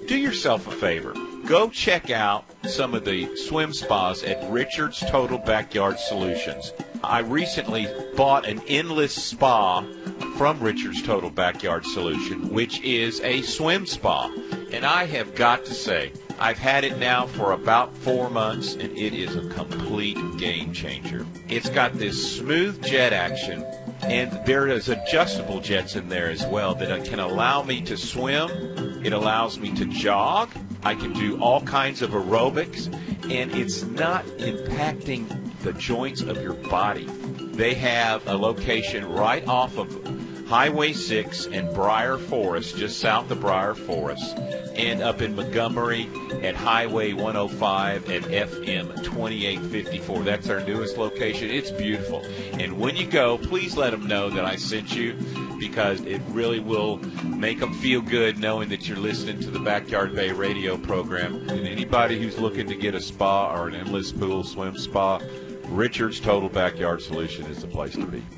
do yourself a favor. Go check out some of the swim spas at Richard's Total Backyard Solutions. I recently bought an endless spa from Richard's Total Backyard Solution, which is a swim spa. And I have got to say, I've had it now for about 4 months, and it is a complete game changer. It's got this smooth jet action, and there is adjustable jets in there as well that can allow me to swim. It allows me to jog. I can do all kinds of aerobics, and it's not impacting the joints of your body. They have a location right off of Highway 6 and Briar Forest, just south of Briar Forest, and up in Montgomery at Highway 105 and FM 2854. That's our newest location. It's beautiful. And when you go, please let them know that I sent you, because it really will make them feel good knowing that you're listening to the Backyard Bay radio program. And anybody who's looking to get a spa or an endless pool swim spa, Richard's Total Backyard Solution is the place to be.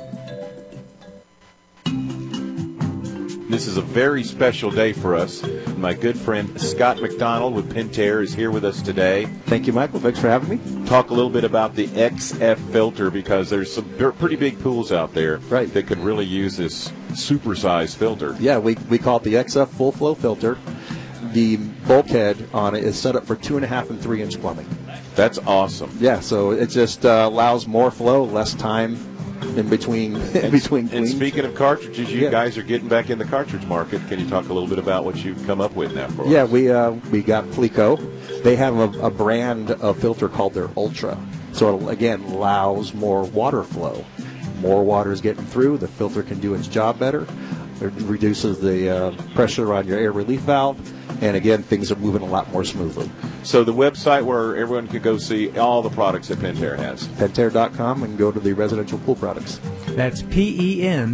This is a very special day for us. My good friend Scott McDonald with Pentair is here with us today. Thank you, Michael. Thanks for having me. Talk a little bit about the XF filter, because there's some pretty big pools out there that could really use this supersized filter. Yeah, we call it the XF Full Flow Filter. The bulkhead on it is set up for 2.5 and 3 inch plumbing. That's awesome. Yeah, so it just allows more flow, less time in between cleans. And speaking of cartridges, you guys are getting back in the cartridge market. Can you talk a little bit about what you've come up with now for us? Yeah, we got Pleco. They have a brand of filter called their Ultra. So it, again, allows more water flow. More water is getting through. The filter can do its job better. It reduces the pressure on your air relief valve. And, again, things are moving a lot more smoothly. So the website where everyone can go see all the products that Pentair has. Pentair.com, and go to the residential pool products. That's Pentair.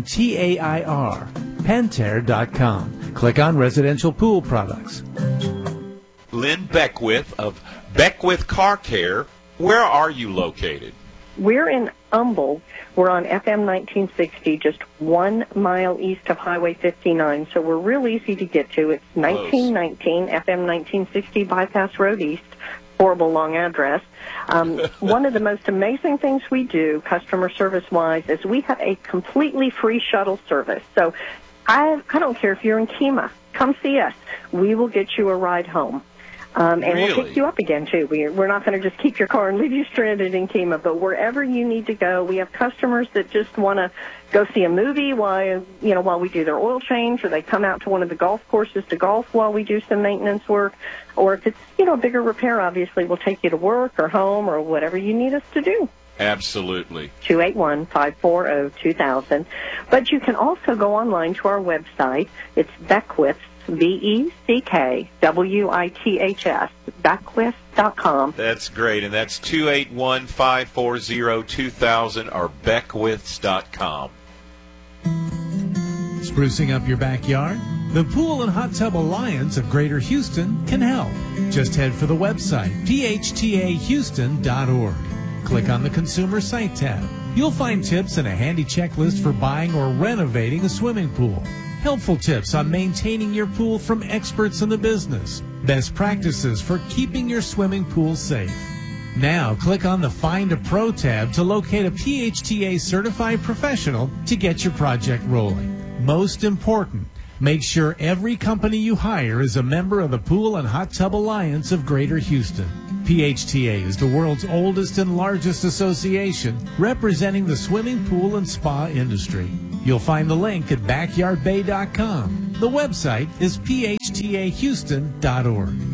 Pentair.com. Click on residential pool products. Lynn Beckwith of Beckwith Car Care. Where are you located? We're in Humble. We're on FM 1960, just 1 mile east of Highway 59, so we're real easy to get to. It's 1919 FM 1960 Bypass Road East. Horrible long address. One of the most amazing things we do, customer service-wise, is we have a completely free shuttle service. So I don't care if you're in Kemah. Come see us. We will get you a ride home. And we'll pick you up again, too. We're not going to just keep your car and leave you stranded in Kemah, but wherever you need to go. We have customers that just want to go see a movie while we do their oil change, or they come out to one of the golf courses to golf while we do some maintenance work. Or if it's, a bigger repair, obviously, we'll take you to work or home or whatever you need us to do. Absolutely. 281-540-2000. But you can also go online to our website. It's Beckwith's, BECKWITHS, Beckwith.com. That's great, and that's 281-540-2000 or Beckwiths.com. Sprucing up your backyard? The Pool and Hot Tub Alliance of Greater Houston can help. Just head for the website, phtahouston.org. Click on the Consumer Site tab. You'll find tips and a handy checklist for buying or renovating a swimming pool. Helpful tips on maintaining your pool from experts in the business. Best practices for keeping your swimming pool safe. Now, click on the Find a Pro tab to locate a PHTA certified professional to get your project rolling. Most important, make sure every company you hire is a member of the Pool and Hot Tub Alliance of Greater Houston. PHTA is the world's oldest and largest association representing the swimming pool and spa industry. You'll find the link at backyardbay.com. The website is phtahouston.org.